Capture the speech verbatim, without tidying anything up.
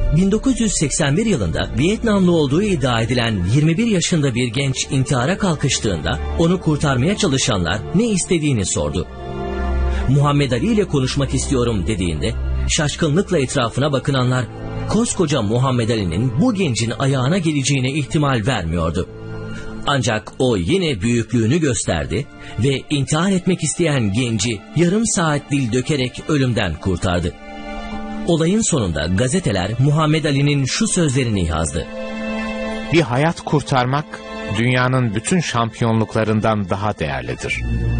bin dokuz yüz seksen bir yılında Vietnamlı olduğu iddia edilen yirmi bir yaşında bir genç intihara kalkıştığında onu kurtarmaya çalışanlar ne istediğini sordu. Muhammed Ali ile konuşmak istiyorum dediğinde şaşkınlıkla etrafına bakınanlar koskoca Muhammed Ali'nin bu gencin ayağına geleceğine ihtimal vermiyordu. Ancak o yine büyüklüğünü gösterdi ve intihar etmek isteyen genci yarım saat dil dökerek ölümden kurtardı. Olayın sonunda gazeteler Muhammed Ali'nin şu sözlerini yazdı. Bir hayat kurtarmak dünyanın bütün şampiyonluklarından daha değerlidir.